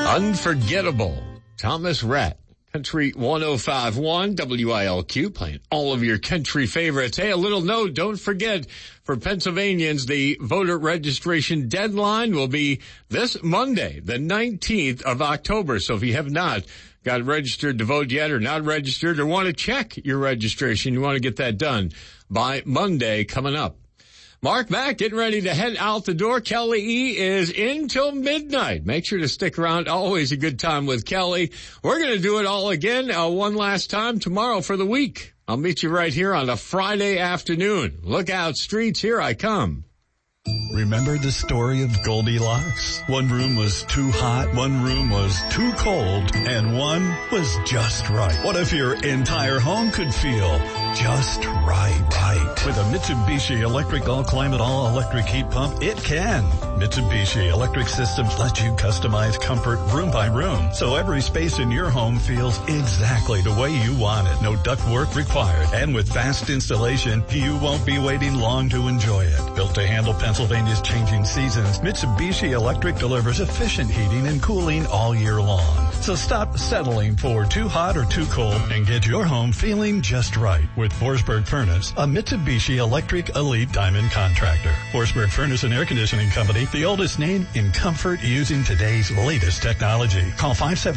Unforgettable. Thomas Rhett. Country 105.1 WILQ, playing all of your country favorites. Hey, a little note, don't forget, for Pennsylvanians, the voter registration deadline will be this Monday, the 19th of October. So if you have not got registered to vote yet or not registered or want to check your registration, you want to get that done by Monday coming up. Mark Mack getting ready to head out the door. Kelly E is in till midnight. Make sure to stick around. Always a good time with Kelly. We're going to do it all again one last time tomorrow for the week. I'll meet you right here on a Friday afternoon. Look out, streets, here I come. Remember the story of Goldilocks? One room was too hot, one room was too cold, and one was just right. What if your entire home could feel just right? With a Mitsubishi electric all-climate, all-electric heat pump, it can. Mitsubishi Electric Systems lets you customize comfort room by room, so every space in your home feels exactly the way you want it. No ductwork required. And with fast installation, you won't be waiting long to enjoy it. Built to handle Pennsylvania's changing seasons, Mitsubishi Electric delivers efficient heating and cooling all year long. So stop settling for too hot or too cold and get your home feeling just right with Forsberg Furnace, a Mitsubishi Electric Elite Diamond contractor. Forsberg Furnace and Air Conditioning Company, the oldest name in comfort using today's latest technology. Call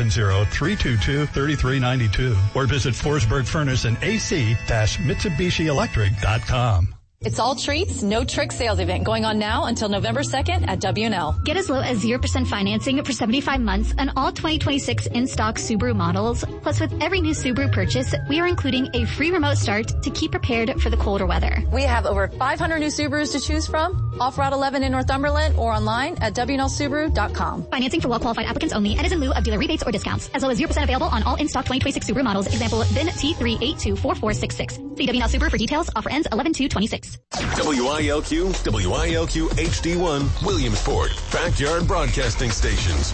570-322-3392 or visit Forsberg Furnace and AC-MitsubishiElectric.com. It's all treats, no trick sales event going on now until November 2nd at W&L. Get as low as 0% financing for 75 months on all 2026 in-stock Subaru models. Plus, with every new Subaru purchase, we are including a free remote start to keep prepared for the colder weather. We have over 500 new Subarus to choose from, off Route 11 in Northumberland or online at WNLSubaru.com. Financing for well-qualified applicants only and is in lieu of dealer rebates or discounts. As low as 0% available on all in-stock 2026 Subaru models. Example, VIN T3824466. See W&L Subaru for details. Offer ends 11/2/26. WILQ HD1, Williamsport, Backyard Broadcasting Stations.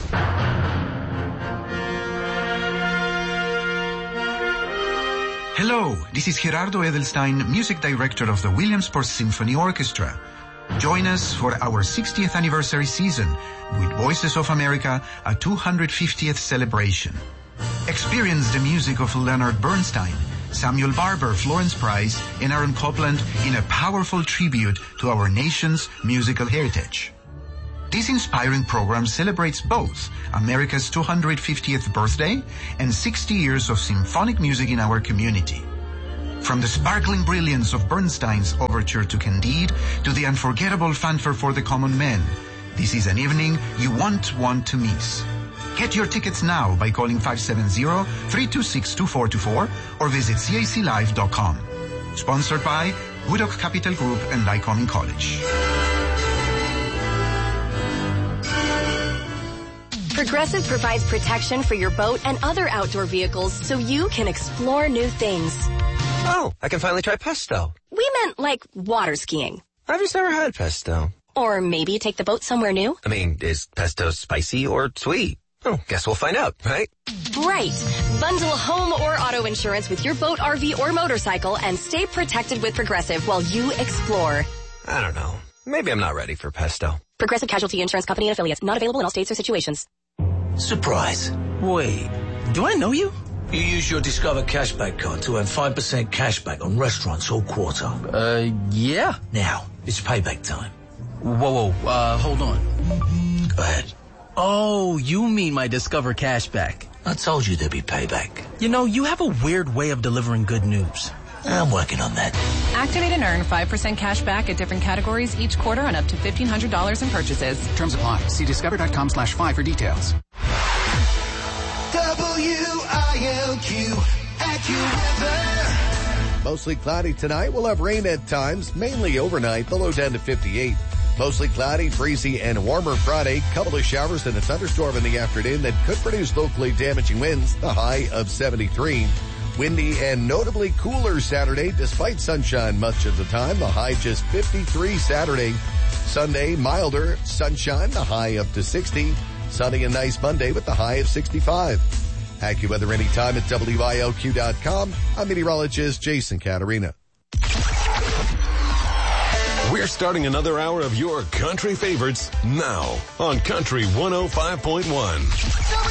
Hello, this is Gerardo Edelstein, Music Director of the Williamsport Symphony Orchestra. Join us for our 60th anniversary season with Voices of America, a 250th celebration. Experience the music of Leonard Bernstein, Samuel Barber, Florence Price, and Aaron Copland in a powerful tribute to our nation's musical heritage. This inspiring program celebrates both America's 250th birthday and 60 years of symphonic music in our community. From the sparkling brilliance of Bernstein's overture to Candide to the unforgettable fanfare for the common man, this is an evening you won't want to miss. Get your tickets now by calling 570-326-2424 or visit caclive.com. Sponsored by Woodok Capital Group and Lycoming College. Progressive provides protection for your boat and other outdoor vehicles so you can explore new things. Oh, I can finally try pesto. We meant like water skiing. I've just never had pesto. Or maybe take the boat somewhere new. I mean, is pesto spicy or sweet? Oh, guess we'll find out, right? Right. Bundle home or auto insurance with your boat, RV, or motorcycle and stay protected with Progressive while you explore. I don't know. Maybe I'm not ready for pesto. Progressive Casualty Insurance Company and Affiliates. Not available in all states or situations. Surprise. Wait, do I know you? You use your Discover Cashback card to earn 5% cashback on restaurants all quarter. Yeah. Now, it's payback time. Whoa, hold on. Go ahead. Oh, you mean my Discover Cashback. I told you there'd be payback. You know, you have a weird way of delivering good news. I'm working on that. Activate and earn 5% cash back at different categories each quarter on up to $1,500 in purchases. Terms apply. See discover.com/5 for details. WILQ AccuWeather. Mostly cloudy tonight. We'll have rain at times, mainly overnight. The low down to 58. Mostly cloudy, breezy, and warmer Friday. Couple of showers and a thunderstorm in the afternoon that could produce locally damaging winds. The high of 73. Windy and notably cooler Saturday, despite sunshine much of the time. The high just 53 Saturday. Sunday, milder, sunshine, the high up to 60. Sunny and nice Monday with the high of 65. AccuWeather anytime at WILQ.com. I'm meteorologist Jason Caterina. We're starting another hour of your country favorites now on Country 105.1.